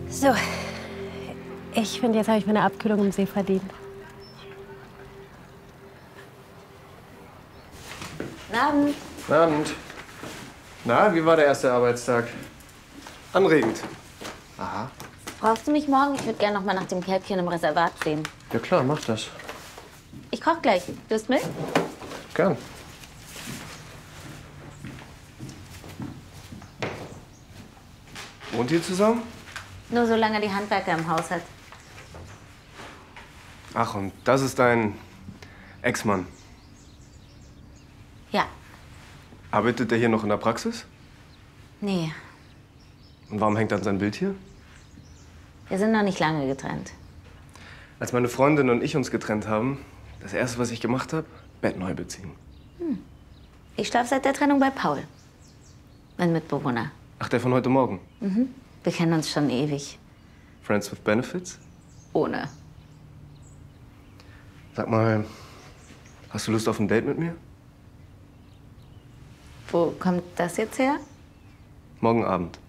So, ich finde, jetzt habe ich meine Abkühlung im See verdient. Guten Abend. Guten Abend. Na, wie war der erste Arbeitstag? Anregend. Aha. Brauchst du mich morgen? Ich würde gerne noch mal nach dem Kälbchen im Reservat sehen. Ja klar, mach das. Ich koche gleich. Lust mit? Gern. Wohnt ihr zusammen? Nur solange die Handwerker im Haus hat. Ach, und das ist dein Ex-Mann. Ja. Arbeitet der hier noch in der Praxis? Nee, Und warum hängt dann sein Bild hier? wir sind noch nicht lange getrennt. Als meine Freundin und ich uns getrennt haben, das Erste, was ich gemacht habe, Bett neu beziehen. Ich schlafe seit der Trennung bei Paul. Mein Mitbewohner. Ach, der von heute Morgen. Wir kennen uns schon ewig. Friends with Benefits? Ohne. Sag mal, hast du Lust auf ein Date mit mir? Wo kommt das jetzt her? Morgen Abend.